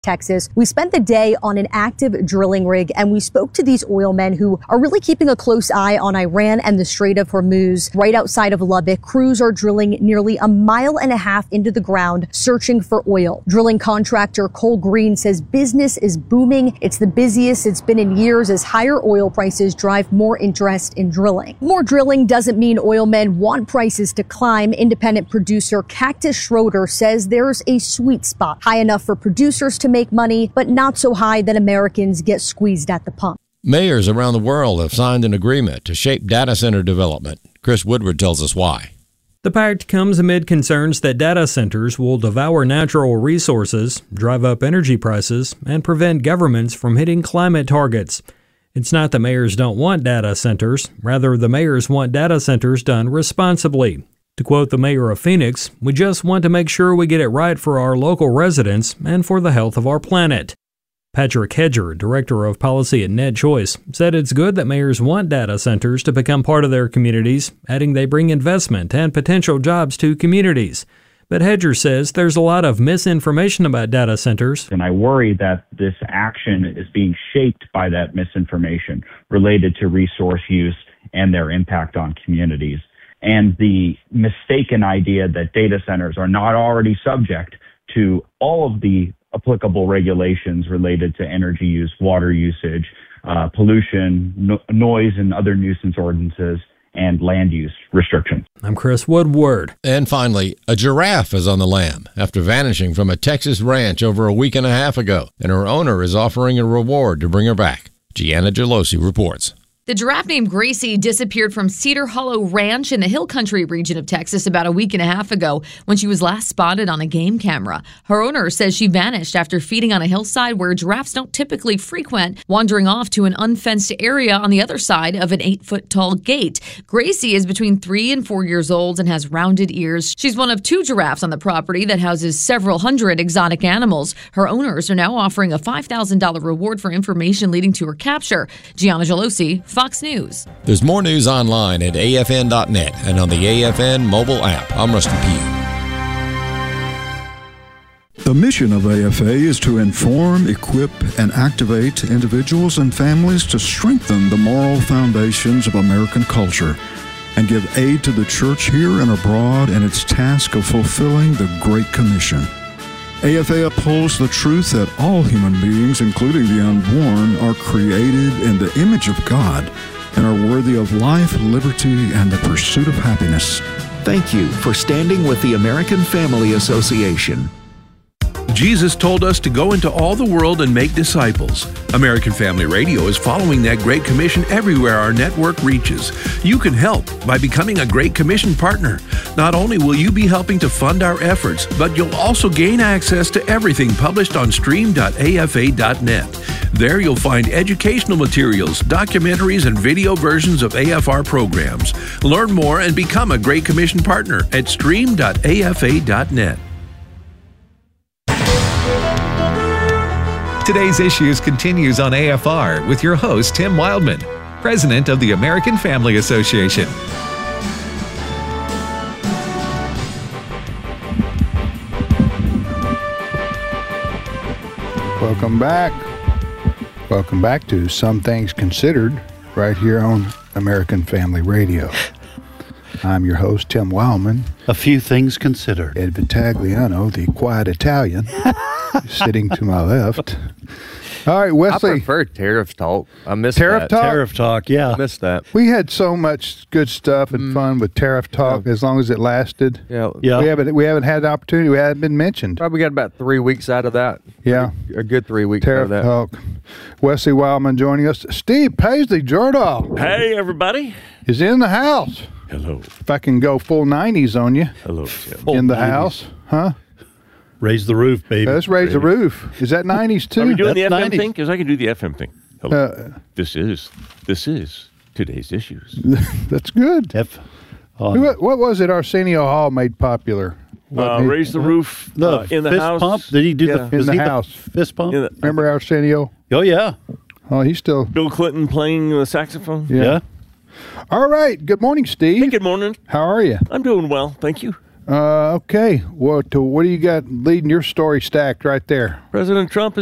Texas. We spent the day on an active drilling rig, and we spoke to these oil men who are really keeping a close eye on Iran and the Strait of Hormuz. Right outside of Lubbock, crews are drilling nearly 1.5 miles into the ground, searching for oil. Drilling contractor Cole Green says business is booming. It's the busiest it's been in years as higher oil prices drive more interest in drilling. More drilling doesn't mean oil men want prices to climb. Independent producer Cactus Schroeder says there's a sweet spot, high enough for producers to make money, but not so high that Americans get squeezed at the pump. Mayors around the world have signed an agreement to shape data center development. Chris Woodward tells us why. The pact comes amid concerns that data centers will devour natural resources, drive up energy prices, and prevent governments from hitting climate targets. It's not that mayors don't want data centers. Rather, the mayors want data centers done responsibly. To quote the mayor of Phoenix, "We just want to make sure we get it right for our local residents and for the health of our planet." Patrick Hedger, director of policy at Net Choice, said it's good that mayors want data centers to become part of their communities, adding they bring investment and potential jobs to communities. But Hedger says there's a lot of misinformation about data centers. And I worry that this action is being shaped by that misinformation related to resource use and their impact on communities. And the mistaken idea that data centers are not already subject to all of the applicable regulations related to energy use, water usage, pollution, noise and other nuisance ordinances, and land use restrictions. I'm Chris Woodward. And finally, a giraffe is on the lam after vanishing from a Texas ranch over a week and a half ago, and her owner is offering a reward to bring her back. Gianna Gelosi reports. The giraffe named Gracie disappeared from Cedar Hollow Ranch in the Hill Country region of Texas about a week and a half ago when she was last spotted on a game camera. Her owner says she vanished after feeding on a hillside where giraffes don't typically frequent, wandering off to an unfenced area on the other side of an 8-foot-tall gate. Gracie is between 3 and 4 years old and has rounded ears. She's one of 2 giraffes on the property that houses several hundred exotic animals. Her owners are now offering a $5,000 reward for information leading to her capture. Gianna Gelosi, Fox News. There's more news online at afn.net and on the AFN mobile app. I'm Rusty Pugh. The mission of AFA is to inform, equip, and activate individuals and families to strengthen the moral foundations of American culture and give aid to the church here and abroad in its task of fulfilling the Great Commission. AFA upholds the truth that all human beings, including the unborn, are created in the image of God and are worthy of life, liberty, and the pursuit of happiness. Thank you for standing with the American Family Association. Jesus told us to go into all the world and make disciples. American Family Radio is following that Great Commission everywhere our network reaches. You can help by becoming a Great Commission partner. Not only will you be helping to fund our efforts, but you'll also gain access to everything published on stream.afa.net. There you'll find educational materials, documentaries, and video versions of AFR programs. Learn more and become a Great Commission partner at stream.afa.net. Today's Issues continues on AFR with your host, Tim Wildman, President of the American Family Association. Welcome back. Welcome back to Some Things Considered right here on American Family Radio. I'm your host, Tim Wildman. A few things considered. Ed Vitagliano, the quiet Italian, sitting to my left. All right, Wesley. I prefer Tariff Talk. I missed Tariff that. Talk? Tariff Talk, yeah. I missed that. We had so much good stuff and fun with Tariff Talk as long as it lasted. Yeah. We haven't had the opportunity. We haven't been mentioned. Probably got about 3 weeks out of that. Yeah. A good 3 weeks Tariff out of that. Talk. Wesley Wildman joining us. Steve Paisley Jordahl. Hey, everybody. Is in the house. Hello. If I can go full 90s on you. Hello, Tim. In the 90s. Huh? Raise the roof, baby. Let's raise the roof. Is that 90s too? Are we doing That's the FM 90s. thing? Because I can do the FM thing. Hello. This is today's issues. That's good. What was it Arsenio Hall made popular? Raise the roof in the fist house. pump? Did he do in the house? Fist pump? Remember Arsenio? Oh, yeah. Oh, he's still. Bill Clinton playing the saxophone? Yeah. All right. Good morning, Steve. Hey, good morning. How are you? I'm doing well, thank you. Okay. What do you got leading your story stacked right there? President Trump